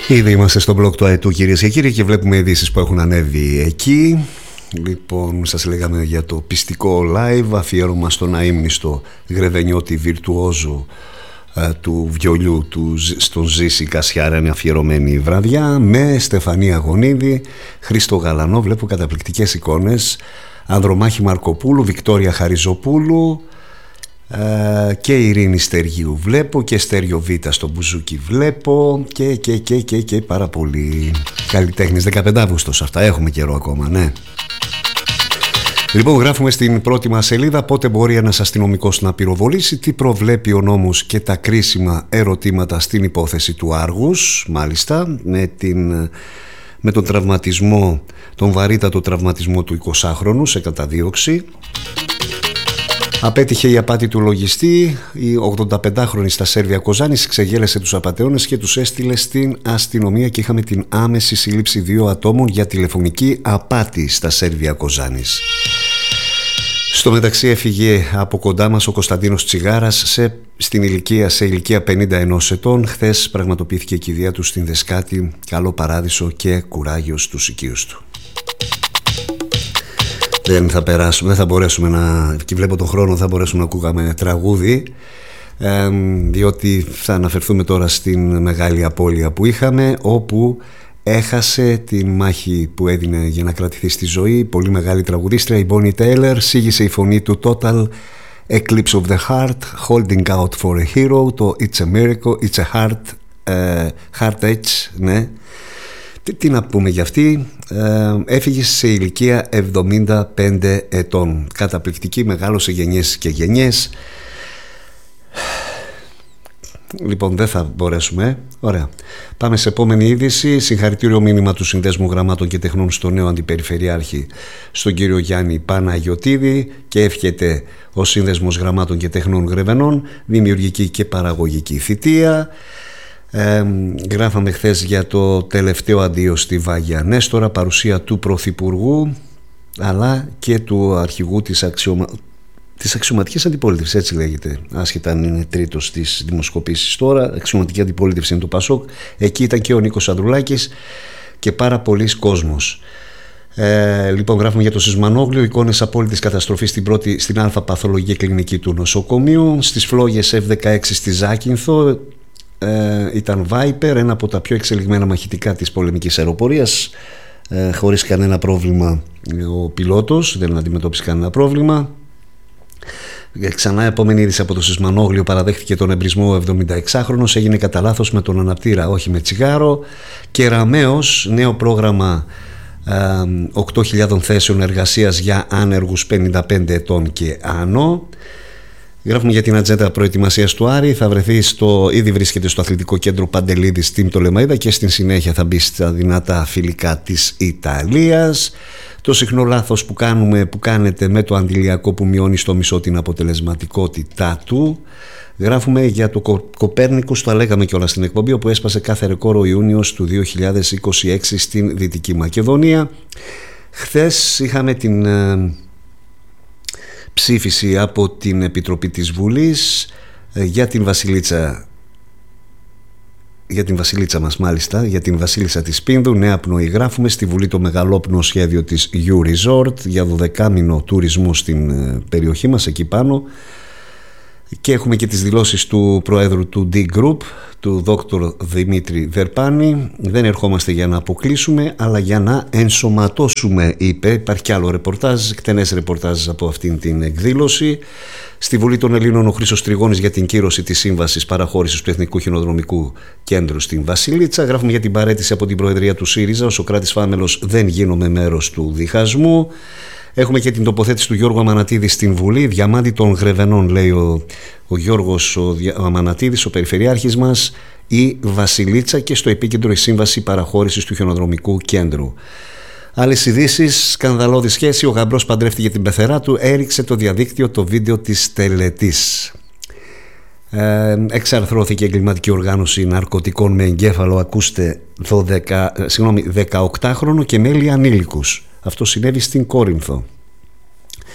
Ήδη είμαστε στο blog του ΑΕΤΟΥ, κυρίες και κύριοι, και βλέπουμε ειδήσεις που έχουν ανέβει εκεί. Λοιπόν, σας λέγαμε για το πιστικό live, αφιέρωμα στον αείμνηστο Γρεβενιώτη βιρτουόζο του βιολιού στον Ζήση Κασιάρα, είναι αφιερωμένη βραδιά, με Στεφανία Γονίδη, Χρήστο Γαλανό, βλέπω καταπληκτικές εικόνες, Ανδρομάχη Μαρκοπούλου, Βικτόρια Χαριζοπούλου, και Ειρήνη Στεργίου βλέπω, και Στέριο Β στο μπουζούκι βλέπω, και πάρα πολύ καλλιτέχνης. 15 Αύγουστος αυτά, έχουμε καιρό ακόμα, ναι. Λοιπόν, γράφουμε στην πρώτη μας σελίδα πότε μπορεί ένας αστυνομικός να πυροβολήσει, τι προβλέπει ο νόμος και τα κρίσιμα ερωτήματα στην υπόθεση του Άργους, μάλιστα με τον τραυματισμό, τον βαρύτατο τραυματισμό του 20χρονου σε καταδίωξη. Απέτυχε η απάτη του λογιστή. Η 85χρονη στα Σέρβια Κοζάνης ξεγέλασε τους απατεώνες και τους έστειλε στην αστυνομία, και είχαμε την άμεση σύλληψη 2 ατόμων για τηλεφωνική απάτη στα Σέρβια Κοζάνης. Στο μεταξύ έφυγε από κοντά μας ο Κωνσταντίνος Τσιγάρας σε ηλικία 51 ετών. Χθες πραγματοποιήθηκε η κηδεία του στην Δεσκάτη. Καλό παράδεισο και κουράγιο στους οικείους του. Δεν θα περάσουμε, δεν θα μπορέσουμε να, και βλέπω τον χρόνο, θα μπορέσουμε να ακούγαμε τραγούδι, διότι θα αναφερθούμε τώρα στην μεγάλη απώλεια που είχαμε, όπου έχασε την μάχη που έδινε για να κρατηθεί στη ζωή. Πολύ μεγάλη τραγουδίστρια, η Bonnie Tyler, σήγησε η φωνή του Total Eclipse of the Heart, Holding Out for a Hero, το It's a Miracle, It's a Heart Edge, ναι. Τι να πούμε για αυτή, έφυγε σε ηλικία 75 ετών. Καταπληκτική, μεγάλωσε γενιές και γενιές. Λοιπόν, δεν θα μπορέσουμε. Ωραία. Πάμε σε επόμενη είδηση. Συγχαρητήριο μήνυμα του Συνδέσμου Γραμμάτων και Τεχνών στο νέο Αντιπεριφερειάρχη, στον κύριο Γιάννη Παναγιωτίδη, και εύχεται ο Σύνδεσμος Γραμμάτων και Τεχνών Γρεβενών δημιουργική και παραγωγική θητεία. Γράφαμε χθες για το τελευταίο αντίο στη Βάγια Νέστορα, παρουσία του Πρωθυπουργού αλλά και του αρχηγού της αξιωματικής αντιπολίτευσης, έτσι λέγεται, άσχετα αν είναι τρίτος στις δημοσκοπήσεις τώρα. Αξιωματική αντιπολίτευση είναι το Πασόκ. Εκεί ήταν και ο Νίκος Ανδρουλάκης και πάρα πολλοί κόσμος. Λοιπόν, γράφουμε για το Σισμανόγλιο, εικόνες απόλυτης καταστροφής στην Α παθολογική κλινική του νοσοκομείου. Στις φλόγες F-16 στη Ζάκυνθο ήταν Viper, ένα από τα πιο εξελιγμένα μαχητικά της πολεμικής αεροπορίας, χωρίς κανένα πρόβλημα. Ο πιλότος δεν αντιμετώπισε κανένα πρόβλημα. Ξανά επόμενη είδηση από το Σισμανόγλιο, παραδέχτηκε τον εμπρισμό 76χρονος, έγινε κατά λάθος με τον αναπτήρα, όχι με τσιγάρο. Και Ραμαίος, νέο πρόγραμμα 8.000 θέσεων εργασίας για άνεργους 55 ετών και άνω. Γράφουμε για την ατζέντα προετοιμασίας του Άρη. Θα βρεθεί ήδη βρίσκεται στο Αθλητικό Κέντρο Παντελίδης στην Πτολεμαΐδα, και στην συνέχεια θα μπει στα δυνατά φιλικά της Ιταλίας. Το συχνό λάθος που κάνετε με το αντιλιακό, που μειώνει στο μισό την αποτελεσματικότητά του. Γράφουμε για το Κοπέρνικους, το λέγαμε και όλα στην εκπομπή, όπου έσπασε κάθε ρεκόρ ο Ιούνιος του 2026 στην Δυτική Μακεδονία. Χθες είχαμε την ψήφιση από την Επιτροπή της Βουλής για την Βασιλίτσα μας, μάλιστα, για την Βασίλισσα της Πίνδου. Νέα πνοή γράφουμε στη Βουλή, το μεγαλόπνοο σχέδιο της U Resort για 12μηνο τουρισμού στην περιοχή μας εκεί πάνω. Και έχουμε και τις δηλώσεις του Προέδρου του D-Group, του Δόκτωρ Δημήτρη Δερπάνη. Δεν ερχόμαστε για να αποκλείσουμε, αλλά για να ενσωματώσουμε, είπε. Υπάρχει κι άλλο ρεπορτάζ, εκτενές ρεπορτάζ από αυτήν την εκδήλωση. Στη Βουλή των Ελλήνων ο Χρήστος Τριγώνης για την κύρωση της σύμβασης παραχώρησης του Εθνικού Χιονοδρομικού Κέντρου στην Βασιλίτσα. Γράφουμε για την παραίτηση από την Προεδρία του ΣΥΡΙΖΑ. Ο Σωκράτης Φάμελος, δεν γίνομαι μέρος του διχασμού. Έχουμε και την τοποθέτηση του Γιώργου Αμανατίδη στην Βουλή. Διαμάντη των Γρεβενών, λέει ο Γιώργος ο Αμανατίδης, ο περιφερειάρχης μας, η Βασιλίτσα, και στο επίκεντρο η σύμβαση παραχώρησης του Χιονοδρομικού Κέντρου. Άλλες ειδήσεις, σκανδαλώδη σχέση, ο γαμπρός παντρεύτηκε την πεθερά του, έριξε το διαδίκτυο το βίντεο της τελετής. Εξαρθρώθηκε εγκληματική οργάνωση ναρκωτικών με εγκέφαλο, ακούστε, 18χρονο και μέλη ανήλικους. Αυτό συνέβη στην Κόρινθο.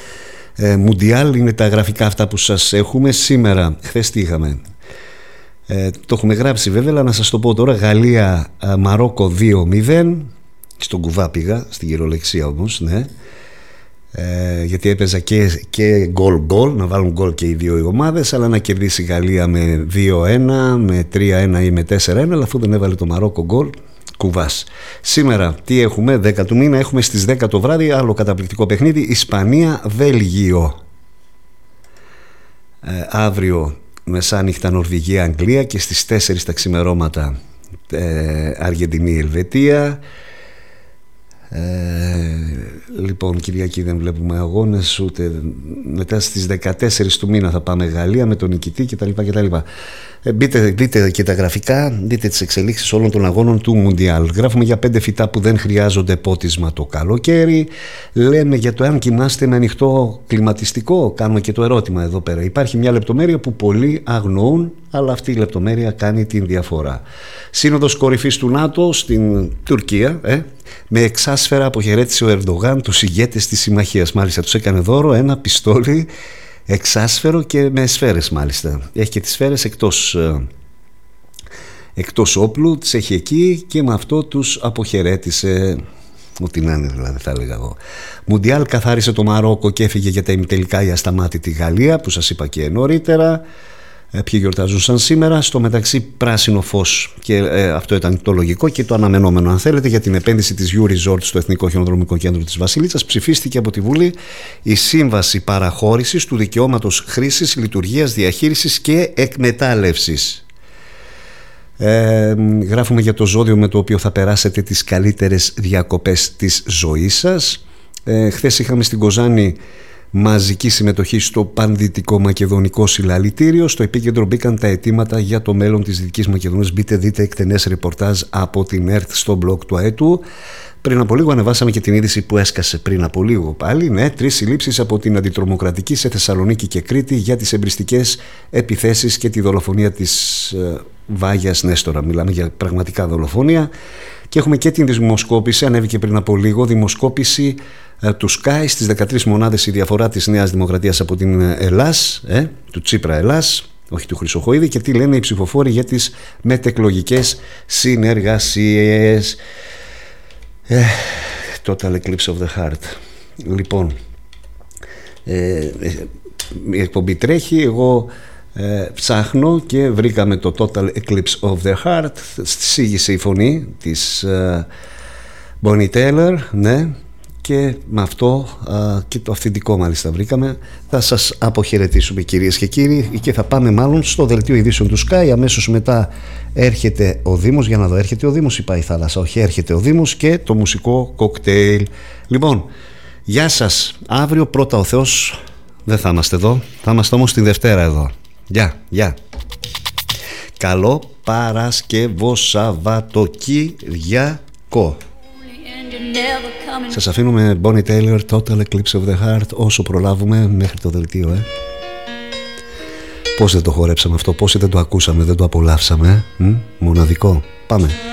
Μουντιάλ είναι τα γραφικά αυτά που σας έχουμε σήμερα. Χθες τι είχαμε? Το έχουμε γράψει βέβαια, αλλά να σας το πω τώρα. Γαλλία Μαρόκο 2-0. Στον κουβά πήγα, στην κυριολεξία όμως, ναι. Γιατί έπαιζα και γκολ, να βάλουν γκολ και οι δύο οι ομάδες, αλλά να κερδίσει η Γαλλία με 2-1, με 3-1 ή με 4-1, αλλά αφού δεν έβαλε το Μαρόκο γκολ, κουβάς. Σήμερα τι έχουμε? 10 του μήνα, έχουμε στις 10 το βράδυ άλλο καταπληκτικό παιχνίδι, Ισπανία-Βέλγιο. Αύριο μεσάνυχτα Νορβηγία-Αγγλία και στις 4 τα ξημερώματα Αργεντινή-Ελβετία. Λοιπόν, Κυριακή δεν βλέπουμε αγώνες, ούτε μετά στις 14 του μήνα θα πάμε Γαλλία με τον νικητή κτλ. Δείτε και τα γραφικά, δείτε τις εξελίξεις όλων των αγώνων του Μουντιάλ. Γράφουμε για 5 φυτά που δεν χρειάζονται πότισμα το καλοκαίρι. Λέμε για το αν κοιμάστε με ανοιχτό κλιματιστικό. Κάνουμε και το ερώτημα εδώ πέρα. Υπάρχει μια λεπτομέρεια που πολλοί αγνοούν, αλλά αυτή η λεπτομέρεια κάνει την διαφορά. Σύνοδος κορυφής του ΝΑΤΟ στην Τουρκία, με εξάσφαιρα αποχαιρέτησε ο Ερντογάν τους ηγέτες της συμμαχίας. Μάλιστα τους έκανε δώρο ένα πιστόλι εξάσφαιρο και με σφαίρες μάλιστα. Έχει και τις σφαίρες εκτός όπλου, τις έχει εκεί και με αυτό τους αποχαιρέτησε. Ό,τι να είναι δηλαδή, θα έλεγα εγώ. Μουντιάλ καθάρισε το Μαρόκο και έφυγε για τα ημιτελικά η ασταμάτητη Γαλλία, που σας είπα και νωρίτερα. Ποιοι γιορτάζουν σαν σήμερα? Στο μεταξύ πράσινο φως, και αυτό ήταν το λογικό και το αναμενόμενο αν θέλετε, για την επένδυση της U Resort στο Εθνικό Χιονοδρομικό Κέντρο της Βασιλίτσας. Ψηφίστηκε από τη Βουλή η σύμβαση παραχώρησης του δικαιώματος χρήσης, λειτουργίας, διαχείρισης και εκμετάλλευσης. Γράφουμε για το ζώδιο με το οποίο θα περάσετε τις καλύτερες διακοπές της ζωής σας. Χθες είχαμε στην Κοζάνη μαζική συμμετοχή στο Πανδυτικό Μακεδονικό Συλλαλητήριο. Στο επίκεντρο μπήκαν τα αιτήματα για το μέλλον της Δυτικής Μακεδονίας. Μπείτε, δείτε εκτενές ρεπορτάζ από την ΕΡΤ στο blog του ΑΕΤΟΥ. Πριν από λίγο ανεβάσαμε και την είδηση που έσκασε πριν από λίγο πάλι. Ναι, 3 συλλήψεις από την αντιτρομοκρατική σε Θεσσαλονίκη και Κρήτη για τις εμπριστικές επιθέσεις και τη δολοφονία της Βάγιας Νέστορα. Μιλάμε για πραγματικά δολοφονία. Και έχουμε και την δημοσκόπηση, ανέβηκε πριν από λίγο, δημοσκόπηση του Sky στις 13 μονάδες η διαφορά της Νέας Δημοκρατίας από την Ελλάς, του Τσίπρα Ελλάς, όχι του Χρυσοχοΐδη, και τι λένε οι ψηφοφόροι για τις μετεκλογικές συνεργασίες. Total Eclipse of the Heart. Λοιπόν, η εκπομπή τρέχει, εγώ ψάχνω και βρήκαμε το Total Eclipse of the Heart. Σήγησε η φωνή της Bonnie Taylor, ναι, και με αυτό και το αυθεντικό μάλιστα βρήκαμε. Θα σας αποχαιρετήσουμε κυρίες και κύριοι και θα πάμε μάλλον στο δελτίο ειδήσεων του Sky. Αμέσως μετά έρχεται ο Δήμος, για να δω, έρχεται ο Δήμος ή πάει η θάλασσα? Όχι, έρχεται ο Δήμος και το μουσικό κοκτέιλ. Λοιπόν, γεια σας. Αύριο πρώτα ο Θεός δεν θα είμαστε εδώ, θα είμαστε όμως την Δευτέρα εδώ. Γεια. Καλό Παρασκευό Σαββατοκύριακο. Σας αφήνω με Bonnie Taylor, Total Eclipse of the Heart, όσο προλάβουμε μέχρι το δελτίο. Πώς δεν το χορέψαμε αυτό, πώς δεν το ακούσαμε, δεν το απολαύσαμε. Μοναδικό. Πάμε.